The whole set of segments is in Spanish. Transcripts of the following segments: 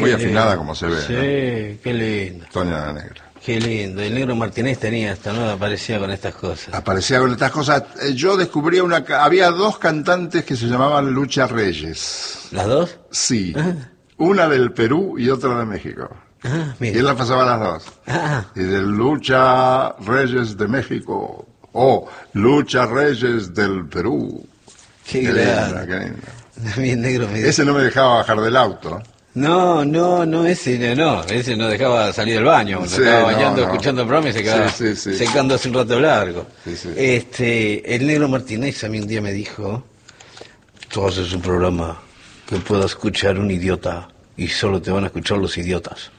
Muy afinada como se ve. Sí, ¿no? Qué lindo. Toña la Negra. Qué lindo. El Negro Martínez tenía esto, ¿no? Aparecía con estas cosas. Aparecía con estas cosas. Yo descubrí había dos cantantes que se llamaban Lucha Reyes. ¿Las dos? Sí. Una del Perú y otra de México. Y él las pasaba las dos. Y de Lucha Reyes de México. Lucha Reyes del Perú. Qué linda, qué linda. Bien negro. Ese no me dejaba bajar del auto. No, ese no dejaba salir del baño, se estaba bañando, escuchando el programa y se quedaba secando hace un rato largo. El Negro Martínez a mí un día me dijo, tú haces un programa que pueda escuchar un idiota y solo te van a escuchar los idiotas.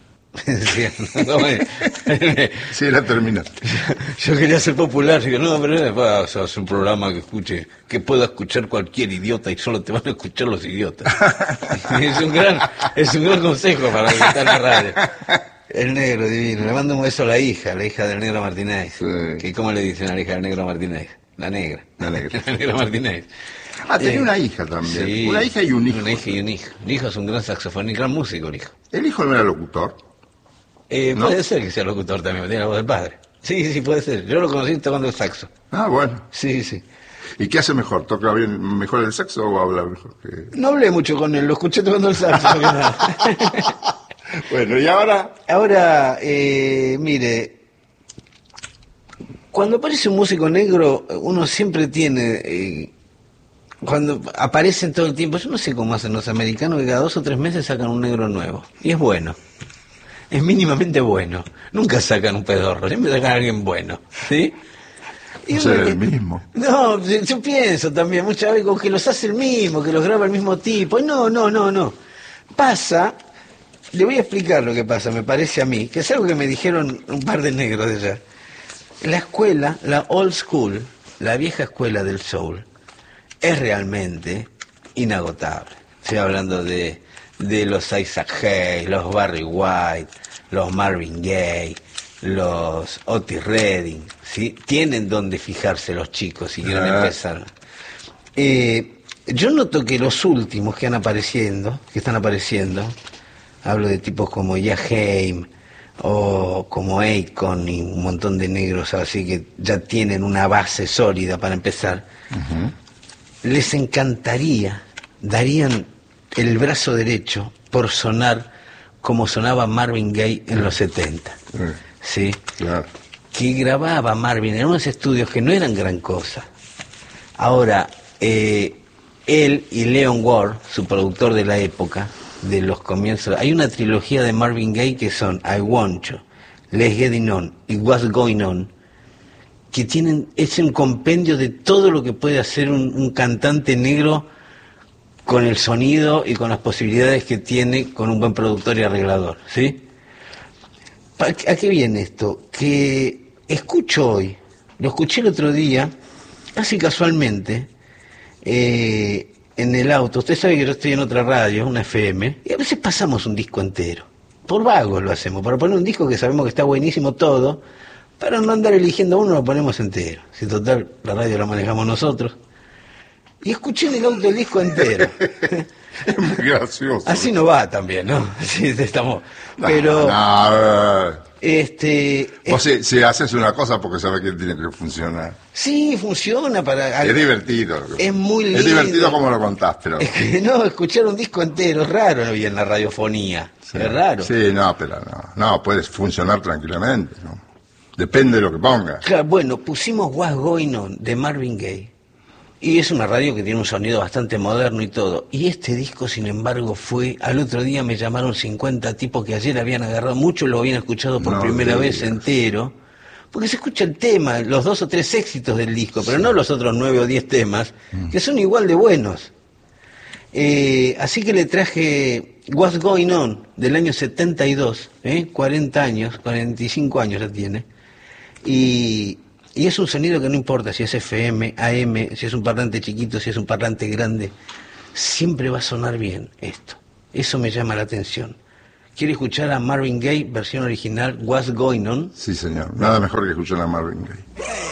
Sí, la terminaste. Yo quería ser popular, digo, no, pero vas a hacer un programa que pueda escuchar cualquier idiota y solo te van a escuchar los idiotas. es un gran consejo para el que está en la radio. El Negro divino, le mando un beso a la hija del Negro Martínez. Sí. Que ¿cómo le dicen a la hija del Negro Martínez? La Negra. La Negro Martínez. Tenía una hija también. Sí, una hija y un hijo. Una hija y un hijo. El hijo es un gran saxofonista, gran músico, el hijo. ¿El hijo no era locutor? ¿No? Puede ser que sea locutor también, tiene la voz del padre. Sí, puede ser. Yo lo conocí tocando el saxo. Bueno. Sí. ¿Y qué hace mejor? ¿Toca bien mejor el saxo o habla mejor que...? No hablé mucho con él, lo escuché tocando el saxo. Bueno, ¿y ahora? Ahora, mire, cuando aparece un músico negro, uno siempre tiene... cuando aparecen todo el tiempo, yo no sé cómo hacen los americanos, que cada 2 o 3 meses sacan un negro nuevo. Y es bueno. Es mínimamente bueno. Nunca sacan un pedorro, siempre sacan a alguien bueno, ¿sí? Y ser el mismo. No, yo pienso también muchas veces que los hace el mismo, que los graba el mismo tipo. No. Pasa, le voy a explicar lo que pasa, me parece a mí, que es algo que me dijeron un par de negros de allá. La escuela, la old school, la vieja escuela del soul, es realmente inagotable. Estoy hablando de los Isaac Hayes, los Barry White, los Marvin Gaye, los Otis Redding, ¿sí? Tienen donde fijarse los chicos si quieren empezar. Yo noto que los últimos que están apareciendo, hablo de tipos como Jaheim o como Akon y un montón de negros así que ya tienen una base sólida para empezar, les encantaría, darían el brazo derecho por sonar como sonaba Marvin Gaye en los 70. ¿Sí? Claro. Que grababa Marvin en unos estudios que no eran gran cosa. Ahora, él y Leon Ward, su productor de la época, de los comienzos, hay una trilogía de Marvin Gaye que son I Want You, Let's Get It On y What's Going On, que es un compendio de todo lo que puede hacer un cantante negro con el sonido y con las posibilidades que tiene con un buen productor y arreglador, ¿sí? ¿A qué viene esto? Que lo escuché el otro día, casi casualmente, en el auto. Usted sabe que yo estoy en otra radio, una FM, y a veces pasamos un disco entero. Por vagos lo hacemos, para poner un disco que sabemos que está buenísimo todo, para no andar eligiendo uno, lo ponemos entero. Si total, la radio la manejamos nosotros. Y escuché en el auto el disco entero. Es muy gracioso. Así no va también, ¿no? Sí, estamos... Pero... Vos si haces una cosa porque sabes que tiene que funcionar. Sí, funciona para... Es divertido. Es muy lindo. Es divertido como lo contás, pero... Es que no, escuchar un disco entero es raro hoy en la radiofonía. Sí, es raro. Sí, pero no, puede funcionar tranquilamente, ¿no? Depende de lo que pongas. Claro, bueno, pusimos What's Going On de Marvin Gaye. Y es una radio que tiene un sonido bastante moderno y todo. Y este disco, sin embargo, al otro día me llamaron 50 tipos que ayer habían agarrado, muchos lo habían escuchado por primera vez entero, porque se escucha el tema, los 2 o 3 éxitos del disco, pero no los otros 9 o 10 temas, que son igual de buenos. Así que le traje What's Going On, del año 72, 40 años, 45 años ya tiene, y es un sonido que no importa si es FM, AM, si es un parlante chiquito, si es un parlante grande, siempre va a sonar bien esto. Eso me llama la atención. ¿Quiere escuchar a Marvin Gaye, versión original, What's Going On? Sí, señor. Nada mejor que escuchar a Marvin Gaye.